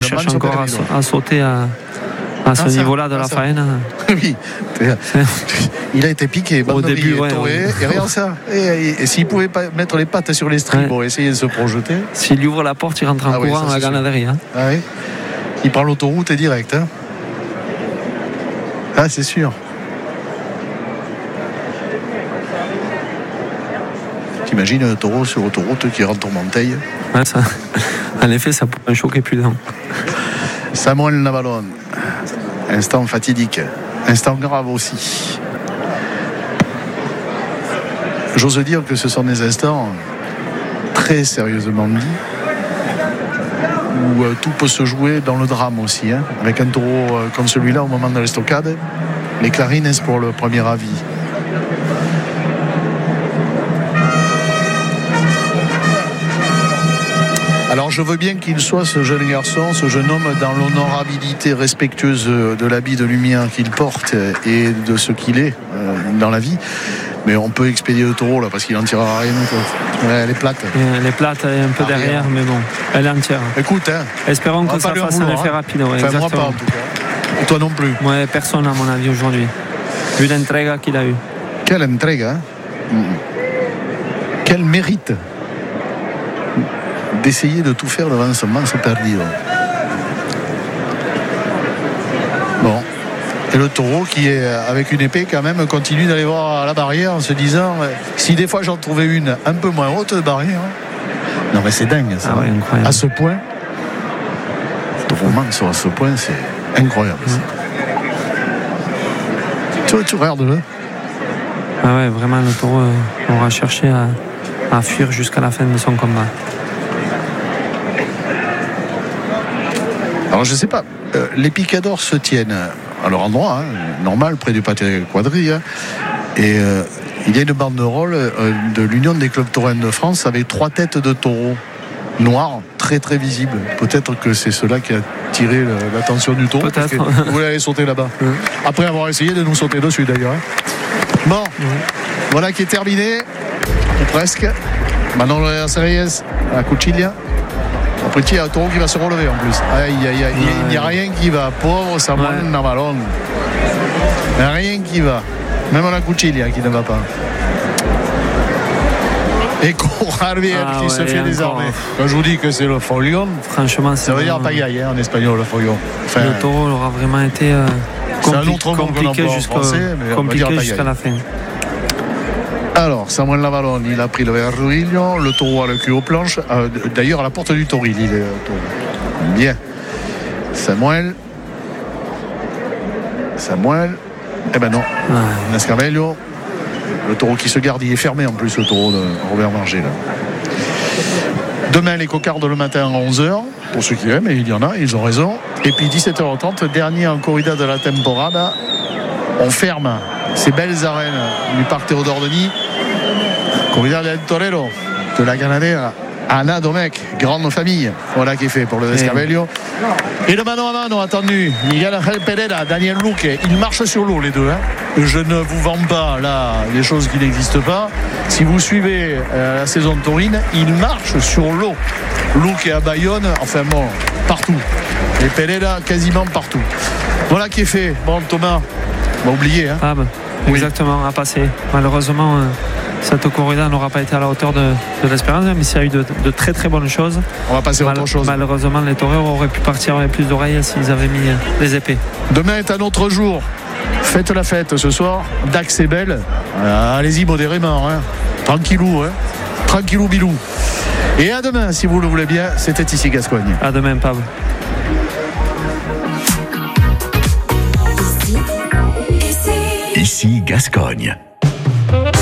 cherche encore à sauter à ce niveau-là de la faine. Oui, il a été piqué au début, et rien ça. Et s'il pouvait pas mettre les pattes sur les strips pour essayer de se projeter. S'il ouvre la porte, il rentre en courant à la ganaderie. Ah oui. Il prend l'autoroute et direct. Ah, c'est sûr. T'imagines un taureau sur autoroute qui rentre en Monteil. Ouais, ça, en effet, ça pourrait choquer plus d'un. Samuel Navalon. Instant fatidique. Instant grave aussi. J'ose dire que ce sont des instants très sérieusement dit, où tout peut se jouer dans le drame aussi. Avec un taureau comme celui-là au moment de l'estocade, les clarines pour le premier avis. Alors je veux bien qu'il soit ce jeune garçon, ce jeune homme dans l'honorabilité respectueuse de l'habit de lumière qu'il porte et de ce qu'il est dans la vie. Mais on peut expédier le taureau là parce qu'il n'en tirera rien. Elle est plate. Elle est plate, elle est un peu derrière, mais bon, elle est entière. Écoute, espérons que ça fasse un effet rapide. Ouais, enfin, moi pas en tout cas. Et toi non plus. Ouais, personne à mon avis aujourd'hui. Vu l'entrega qu'il a eu. Quelle entrega, Quel mérite d'essayer de tout faire devant ce manche perdu. Bon. Et le taureau qui est avec une épée quand même continue d'aller voir à la barrière en se disant si des fois j'en trouvais une un peu moins haute de barrière. Non mais c'est dingue ça. Ah ouais, incroyable. À ce point. Taureau manche à ce point, c'est incroyable. Tu regardes-le. Ah ouais, vraiment le taureau aura cherché à fuir jusqu'à la fin de son combat. Alors je sais pas, les picadors se tiennent à leur endroit, normal, près du pâté quadrille, et il y a une banderole de l'Union des clubs taurins de France avec 3 têtes de taureaux noirs, très très visibles. Peut-être que c'est cela qui a tiré l'attention du taureau. Peut-être. Vous voulez aller sauter là-bas. Après avoir essayé de nous sauter dessus d'ailleurs. Bon, voilà qui est terminé, ou presque. Maintenant le Reyes à Cuchilla. Après, il y a un taureau qui va se relever en plus. Aïe, aïe, aïe. Il n'y a rien qui va. Pauvre Samuel Navalon. Il n'y a rien qui va. Même la Cuchilla qui ne va pas. Et Corralier qui se fait désarmer. Quand je vous dis que c'est le folion, franchement, ça veut dire pagaille en espagnol, le folion. Enfin, le taureau aura vraiment été compliqué jusqu'à la fin. Alors, Samuel Navalon, il a pris le verrouillon, le taureau a le cul aux planches. D'ailleurs, à la porte du tauril, il est taureau. Bien. Samuel. Eh ben non. Nascavello. Le taureau qui se garde, il est fermé en plus, le taureau de Robert Marger. Là. Demain, les cocardes le matin à 11h. Pour ceux qui aiment, et il y en a, ils ont raison. Et puis 17h30, dernier en corrida de la temporada. On ferme ces belles arènes du parc Théodore Denis. Corrida del Torero de la Ganadera. Anna Domecq, grande famille. Voilà qui est fait pour le Descabello. Et le mano à mano attendu. Miguel Angel Pereira, Daniel Luque. Ils marchent sur l'eau les deux. Je ne vous vends pas là des choses qui n'existent pas. Si vous suivez la saison de taurine, ils marchent sur l'eau. Luque à Bayonne, enfin bon, partout. Et Pereira quasiment partout. Voilà qui est fait. Bon, Thomas, on va oublier. Ah ben, oui. Exactement, à passer. Malheureusement, cette corrida n'aura pas été à la hauteur de l'espérance, mais s'il y a eu de très très bonnes choses. On va passer à autre chose. Malheureusement, les taureaux auraient pu partir avec plus d'oreilles s'ils avaient mis les épées. Demain est un autre jour. Faites la fête ce soir. Dax et Belle. Allez-y modérément. Tranquillou. Tranquillou bilou. Et à demain, si vous le voulez bien. C'était ici Gascogne. À demain, Pablo. Ici Gascogne.